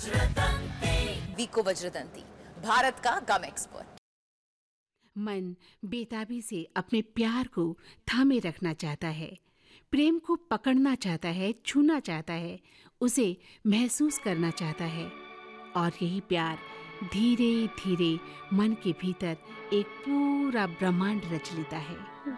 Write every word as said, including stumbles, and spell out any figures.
विको वज्रदंती, भारत का गम एक्सपर्ट। मन बेताबी से अपने प्यार को थामे रखना चाहता है, प्रेम को पकड़ना चाहता है, छूना चाहता है, उसे महसूस करना चाहता है। और यही प्यार धीरे धीरे मन के भीतर एक पूरा ब्रह्मांड रच लेता है।